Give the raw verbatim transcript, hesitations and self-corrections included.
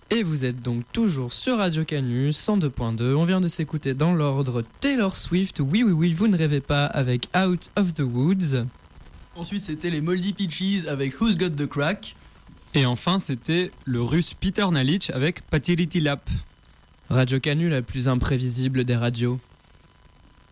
Et vous êtes donc toujours sur Radio Canu cent deux point deux. On vient de s'écouter dans l'ordre Taylor Swift, Oui Oui Oui, vous ne rêvez pas, avec Out of the Woods. Ensuite, c'était les Moldy Peaches avec Who's Got the Crack. Et enfin, c'était le russe Peter Nalic avec Patility Lap. Radio Canu, la plus imprévisible des radios.